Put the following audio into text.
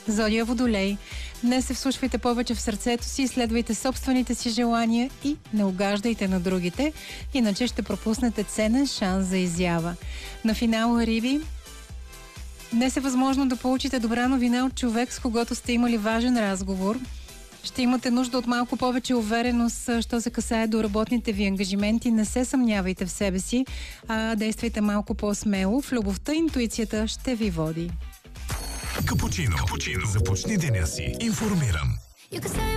Зодия Водолей. Днес се вслушвайте повече в сърцето си, следвайте собствените си желания и не угаждайте на другите, иначе ще пропуснете ценен шанс за изява. На финала Риби. Днес е възможно да получите добра новина от човек, с когото сте имали важен разговор. Ще имате нужда от малко повече увереност, що се касае до работните ви ангажименти. Не се съмнявайте в себе си, а действайте малко по-смело. В любовта интуицията ще ви води. Капучино. Започни деня си информиран.